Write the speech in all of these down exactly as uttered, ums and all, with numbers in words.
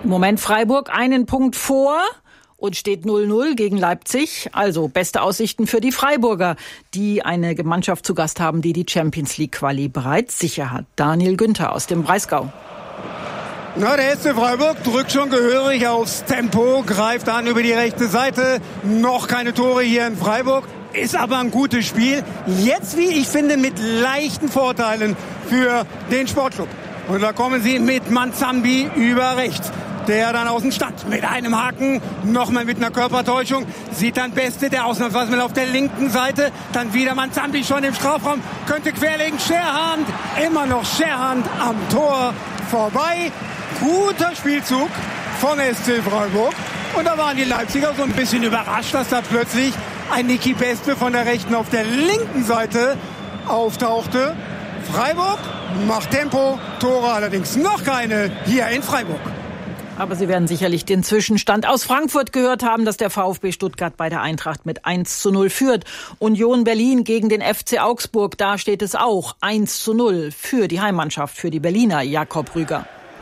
Im Moment Freiburg einen Punkt vor und steht null null gegen Leipzig. Also beste Aussichten für die Freiburger, die eine Mannschaft zu Gast haben, die die Champions League Quali bereits sicher hat. Daniel Günther aus dem Breisgau. Na, der S C Freiburg drückt schon gehörig aufs Tempo, greift an über die rechte Seite. Noch keine Tore hier in Freiburg. Ist aber ein gutes Spiel. Jetzt, wie ich finde, mit leichten Vorteilen für den Sportclub. Und da kommen sie mit Manzambi über rechts. Der dann aus dem Stand mit einem Haken, nochmal mit einer Körpertäuschung, sieht dann Beste, der ausnahmsweise mal auf der linken Seite, dann wieder Manzambi schon im Strafraum, könnte querlegen, Scherhand, immer noch Scherhand am Tor vorbei. Guter Spielzug von S C Freiburg. Und da waren die Leipziger so ein bisschen überrascht, dass da plötzlich ein Niki Beste von der rechten auf der linken Seite auftauchte. Freiburg macht Tempo, Tore allerdings noch keine hier in Freiburg. Aber Sie werden sicherlich den Zwischenstand aus Frankfurt gehört haben, dass der VfB Stuttgart bei der Eintracht mit eins zu null führt. Union Berlin gegen den F C Augsburg, da steht es auch eins zu null für die Heimmannschaft, für die Berliner. Jakob Rüger.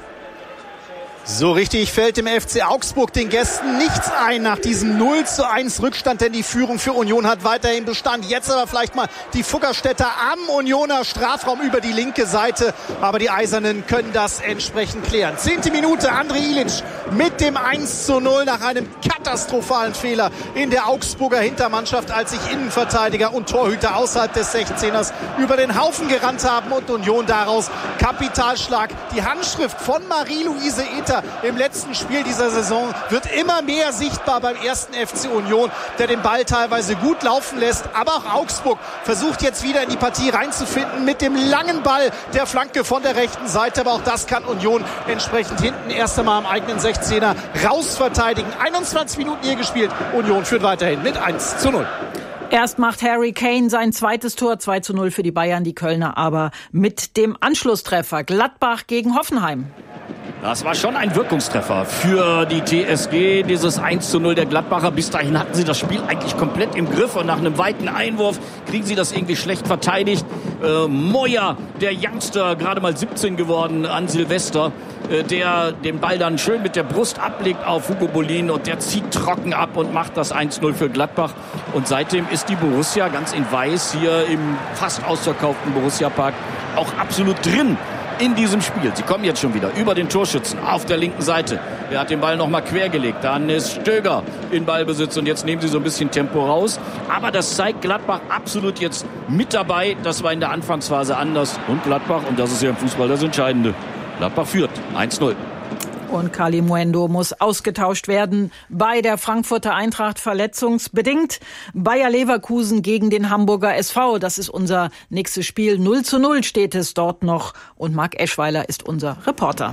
So richtig fällt dem F C Augsburg, den Gästen, nichts ein nach diesem null zu eins Rückstand, denn die Führung für Union hat weiterhin Bestand. Jetzt aber vielleicht mal die Fuggerstädter am Unioner Strafraum über die linke Seite. Aber die Eisernen können das entsprechend klären. Zehnte Minute, André Ilic mit dem eins zu null nach einem katastrophalen Fehler in der Augsburger Hintermannschaft, als sich Innenverteidiger und Torhüter außerhalb des sechzehners über den Haufen gerannt haben und Union daraus Kapitalschlag. Die Handschrift von Marie-Louise Ether im letzten Spiel dieser Saison wird immer mehr sichtbar beim ersten F C Union, der den Ball teilweise gut laufen lässt. Aber auch Augsburg versucht jetzt wieder in die Partie reinzufinden mit dem langen Ball der Flanke von der rechten Seite. Aber auch das kann Union entsprechend hinten erst einmal am eigenen sechzehner rausverteidigen. einundzwanzig Minuten hier gespielt. Union führt weiterhin mit eins zu null. Erst macht Harry Kane sein zweites Tor, zwei zu null für die Bayern, die Kölner aber mit dem Anschlusstreffer. Gladbach gegen Hoffenheim. Das war schon ein Wirkungstreffer für die T S G, dieses eins zu null der Gladbacher. Bis dahin hatten sie das Spiel eigentlich komplett im Griff und nach einem weiten Einwurf kriegen sie das irgendwie schlecht verteidigt. Äh, Moya, der Youngster, gerade mal siebzehn geworden an Silvester, äh, der den Ball dann schön mit der Brust ablegt auf Hugo Bolin und der zieht trocken ab und macht das eins zu null für Gladbach. Und seitdem ist die Borussia ganz in Weiß hier im fast ausverkauften Borussia-Park auch absolut drin in diesem Spiel. Sie kommen jetzt schon wieder über den Torschützen auf der linken Seite. Der hat den Ball nochmal quergelegt. Dann ist Stöger in Ballbesitz und jetzt nehmen sie so ein bisschen Tempo raus. Aber das zeigt Gladbach absolut jetzt mit dabei. Das war in der Anfangsphase anders. Und Gladbach, und das ist ja im Fußball das Entscheidende, Gladbach führt eins zu null. Und Kalimuendo muss ausgetauscht werden bei der Frankfurter Eintracht verletzungsbedingt. Bayer Leverkusen gegen den Hamburger S V. Das ist unser nächstes Spiel. null zu null steht es dort noch. Und Marc Eschweiler ist unser Reporter.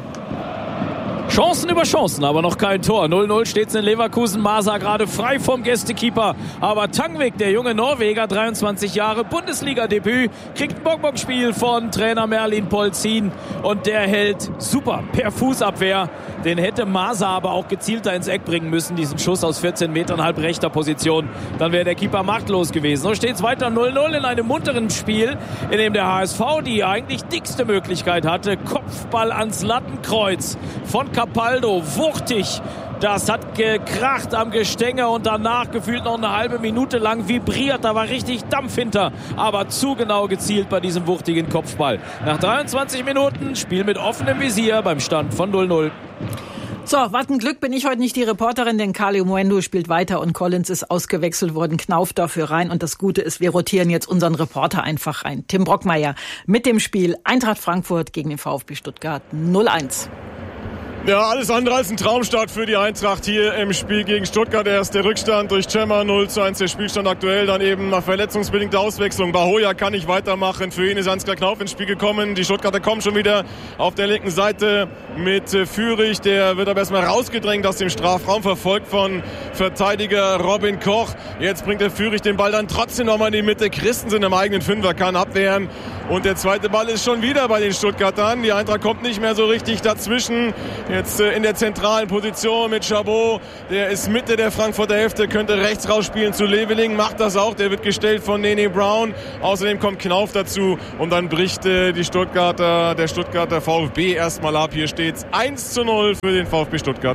Chancen über Chancen, aber noch kein Tor. null null steht's in Leverkusen. Masa gerade frei vom Gästekeeper. Aber Tangvik, der junge Norweger, dreiundzwanzig Jahre, Bundesliga-Debüt, kriegt ein Bonbonspiel von Trainer Merlin Polzin. Und der hält super per Fußabwehr. Den hätte Masa aber auch gezielter ins Eck bringen müssen, diesen Schuss aus vierzehn Metern halb rechter Position. Dann wäre der Keeper machtlos gewesen. So steht's weiter null null in einem munteren Spiel, in dem der H S V die eigentlich dickste Möglichkeit hatte. Kopfball ans Lattenkreuz von Capaldo, wuchtig. Das hat gekracht am Gestänge und danach gefühlt noch eine halbe Minute lang vibriert. Da war richtig Dampf hinter, aber zu genau gezielt bei diesem wuchtigen Kopfball. Nach dreiundzwanzig Minuten Spiel mit offenem Visier beim Stand von null null. So, was ein Glück, bin ich heute nicht die Reporterin, denn Kalimuendo spielt weiter und Collins ist ausgewechselt worden, Knauf dafür rein. Und das Gute ist, wir rotieren jetzt unseren Reporter einfach rein. Tim Brockmeier mit dem Spiel Eintracht Frankfurt gegen den VfB Stuttgart null eins. Ja, alles andere als ein Traumstart für die Eintracht hier im Spiel gegen Stuttgart. Erst der Rückstand durch Cemma null zu eins, der Spielstand aktuell, dann eben nach verletzungsbedingter Auswechslung. Bahoja kann nicht weitermachen, für ihn ist Ansgar Knauf ins Spiel gekommen. Die Stuttgarter kommen schon wieder auf der linken Seite mit Führig, der wird aber erstmal rausgedrängt aus dem Strafraum, verfolgt von Verteidiger Robin Koch. Jetzt bringt der Führig den Ball dann trotzdem nochmal in die Mitte. Christensen im eigenen Fünfer kann abwehren. Und der zweite Ball ist schon wieder bei den Stuttgartern. Die Eintracht kommt nicht mehr so richtig dazwischen. jetzt äh, in der zentralen Position mit Chabot. Der ist Mitte der Frankfurter Hälfte, könnte rechts rausspielen zu Leveling, macht das auch. Der wird gestellt von Nene Brown. Außerdem kommt Knauf dazu und dann bricht äh, die Stuttgarter, der Stuttgarter VfB erstmal ab. Hier steht's eins zu null für den VfB Stuttgart.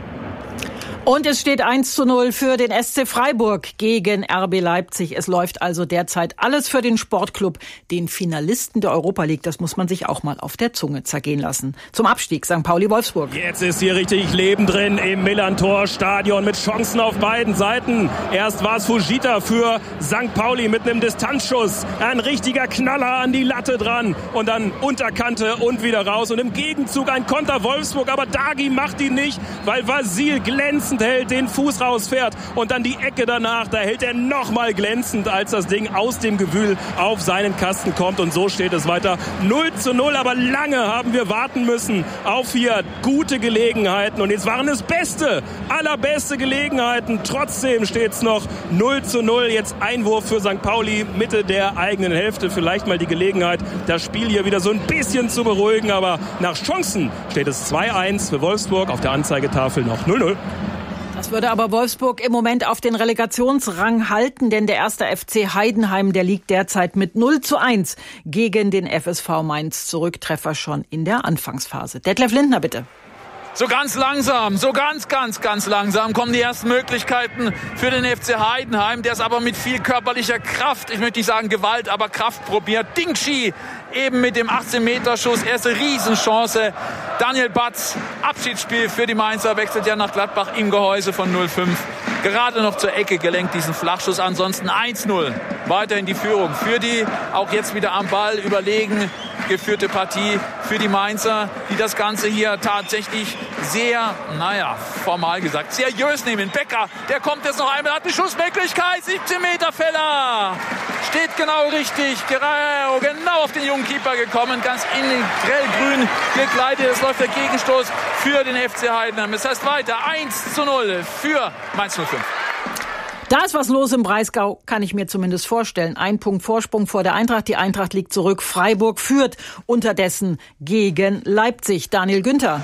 Und es steht eins zu null für den S C Freiburg gegen R B Leipzig. Es läuft also derzeit alles für den Sportclub, den Finalisten der Europa League. Das muss man sich auch mal auf der Zunge zergehen lassen. Zum Abstieg Sankt Pauli-Wolfsburg. Jetzt ist hier richtig Leben drin im Millantor-Stadion mit Chancen auf beiden Seiten. Erst war es Fujita für Sankt Pauli mit einem Distanzschuss. Ein richtiger Knaller an die Latte dran und dann Unterkante und wieder raus. Und im Gegenzug ein Konter Wolfsburg, aber Dagi macht ihn nicht, weil Vasil glänzend hält, den Fuß rausfährt und dann die Ecke danach, da hält er nochmal glänzend, als das Ding aus dem Gewühl auf seinen Kasten kommt und so steht es weiter null zu null, aber lange haben wir warten müssen auf hier gute Gelegenheiten und jetzt waren es beste, allerbeste Gelegenheiten, trotzdem steht es noch null zu null, jetzt Einwurf für Sankt Pauli, Mitte der eigenen Hälfte, vielleicht mal die Gelegenheit, das Spiel hier wieder so ein bisschen zu beruhigen, aber nach Chancen steht es zwei eins für Wolfsburg, auf der Anzeigetafel noch null null. Das würde aber Wolfsburg im Moment auf den Relegationsrang halten, denn der erste F C Heidenheim, der liegt derzeit mit null zu eins gegen den F S V Mainz zurück. Treffer schon in der Anfangsphase. Detlef Lindner, bitte. So ganz langsam, so ganz, ganz, ganz langsam kommen die ersten Möglichkeiten für den F C Heidenheim. Der ist aber mit viel körperlicher Kraft, ich möchte nicht sagen Gewalt, aber Kraft probiert. Dingshi eben mit dem achtzehn-Meter-Schuss, erste Riesenchance. Daniel Batz, Abschiedsspiel für die Mainzer, wechselt ja nach Gladbach im Gehäuse von null fünf. Gerade noch zur Ecke gelenkt diesen Flachschuss, ansonsten eins null. Weiterhin die Führung für die, auch jetzt wieder am Ball, überlegen geführte Partie für die Mainzer, die das Ganze hier tatsächlich sehr, naja, formal gesagt, seriös nehmen. Becker, der kommt jetzt noch einmal, hat eine Schussmöglichkeit, siebzehn Meter Feller, steht genau richtig, genau, genau auf den jungen Keeper gekommen, ganz in grellgrün gekleidet, es läuft der Gegenstoß für den F C Heidenheim. Das heißt weiter, eins zu null für Mainz null fünf. Da ist was los im Breisgau, kann ich mir zumindest vorstellen. Ein Punkt Vorsprung vor der Eintracht. Die Eintracht liegt zurück. Freiburg führt unterdessen gegen Leipzig. Daniel Günther.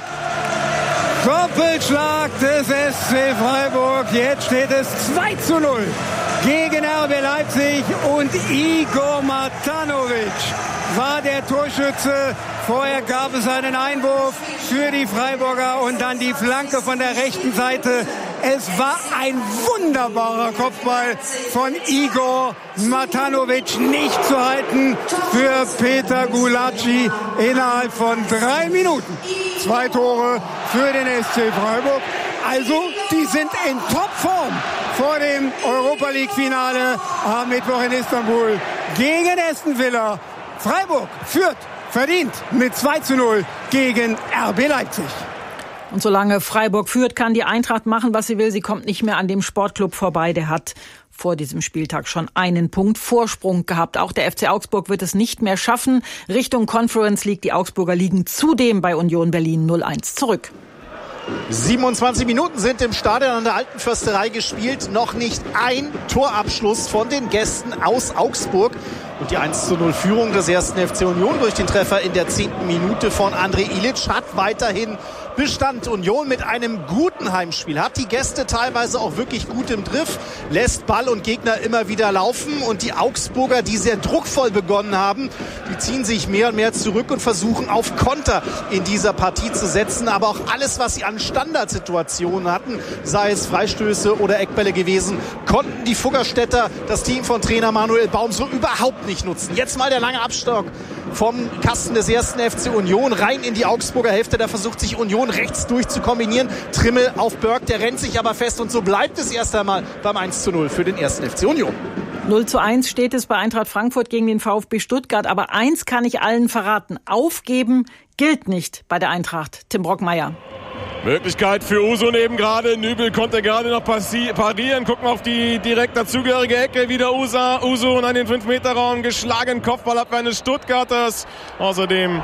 Doppelschlag des S C Freiburg. Jetzt steht es zwei zu null gegen R B Leipzig und Igor Matanovic war der Torschütze. Vorher gab es einen Einwurf für die Freiburger und dann die Flanke von der rechten Seite. Es war ein wunderbarer Kopfball von Igor Matanovic, nicht zu halten für Peter Gulacsi innerhalb von drei Minuten. Zwei Tore für den S C Freiburg. Also, die sind in Topform vor dem Europa-League-Finale am Mittwoch in Istanbul gegen Aston Villa. Freiburg führt verdient mit zwei zu null gegen R B Leipzig. Und solange Freiburg führt, kann die Eintracht machen, was sie will. Sie kommt nicht mehr an dem Sportclub vorbei. Der hat vor diesem Spieltag schon einen Punkt Vorsprung gehabt. Auch der F C Augsburg wird es nicht mehr schaffen. Richtung Conference League. Die Augsburger liegen zudem bei Union Berlin null eins zurück. siebenundzwanzig Minuten sind im Stadion an der Alten Försterei gespielt. Noch nicht ein Torabschluss von den Gästen aus Augsburg. Und die eins zu null Führung des ersten F C Union durch den Treffer in der zehnten Minute von André Ilic hat weiterhin Bestand. Union mit einem guten Heimspiel, hat die Gäste teilweise auch wirklich gut im Griff, lässt Ball und Gegner immer wieder laufen und die Augsburger, die sehr druckvoll begonnen haben, die ziehen sich mehr und mehr zurück und versuchen auf Konter in dieser Partie zu setzen, aber auch alles, was sie an Standardsituationen hatten, sei es Freistöße oder Eckbälle gewesen, konnten die Fuggerstädter, das Team von Trainer Manuel Baum, so überhaupt nicht nutzen. Jetzt mal der lange Abstock vom Kasten des ersten F C Union rein in die Augsburger Hälfte, da versucht sich Union rechts durch zu kombinieren. Trimmel auf Berg, der rennt sich aber fest und so bleibt es erst einmal beim eins zu null für den ersten F C Union. null zu eins steht es bei Eintracht Frankfurt gegen den VfB Stuttgart. Aber eins kann ich allen verraten. Aufgeben gilt nicht bei der Eintracht. Tim Brockmeier. Möglichkeit für Usun eben gerade. Nübel konnte gerade noch parieren. Gucken auf die direkt dazugehörige Ecke. Wieder Usa. Usun an den fünf Meter Raum geschlagen. Kopfballabwehr eines Stuttgarters. Außerdem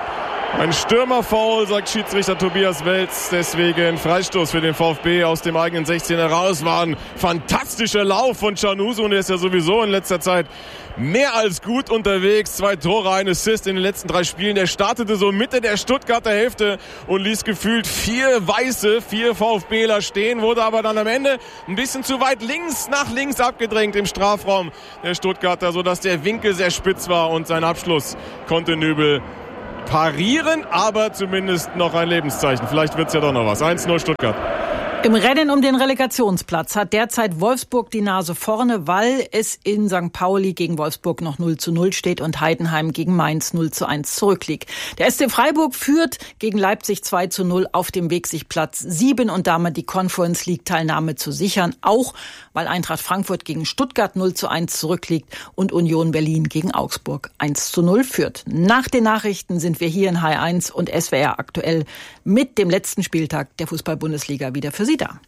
Ein Stürmerfoul, sagt Schiedsrichter Tobias Welz. Deswegen Freistoß für den VfB aus dem eigenen sechzehn heraus. War ein fantastischer Lauf von Canuso und der ist ja sowieso in letzter Zeit mehr als gut unterwegs. Zwei Tore, ein Assist in den letzten drei Spielen. Der startete so Mitte der Stuttgarter Hälfte und ließ gefühlt vier Weiße, vier VfBler stehen, wurde aber dann am Ende ein bisschen zu weit links nach links abgedrängt im Strafraum der Stuttgarter, sodass der Winkel sehr spitz war und sein Abschluss konnte Nübel parieren, aber zumindest noch ein Lebenszeichen. Vielleicht wird's ja doch noch was. eins null Stuttgart. Im Rennen um den Relegationsplatz hat derzeit Wolfsburg die Nase vorne, weil es in Sankt Pauli gegen Wolfsburg noch null zu null steht und Heidenheim gegen Mainz null zu eins zurückliegt. Der S C Freiburg führt gegen Leipzig zwei zu null auf dem Weg, sich Platz sieben und damit die Conference League Teilnahme zu sichern, auch weil Eintracht Frankfurt gegen Stuttgart null zu eins zurückliegt und Union Berlin gegen Augsburg eins zu null führt. Nach den Nachrichten sind wir hier in H eins und S W R aktuell mit dem letzten Spieltag der Fußball-Bundesliga wieder für Sie da.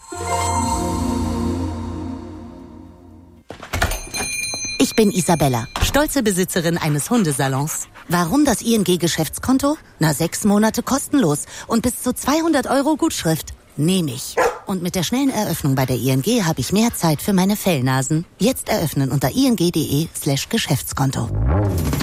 Ich bin Isabella, stolze Besitzerin eines Hundesalons. Warum das I N G-Geschäftskonto? Na, sechs Monate kostenlos und bis zu zweihundert Euro Gutschrift. Nehme ich. Und mit der schnellen Eröffnung bei der I N G habe ich mehr Zeit für meine Fellnasen. Jetzt eröffnen unter ing.de slash Geschäftskonto.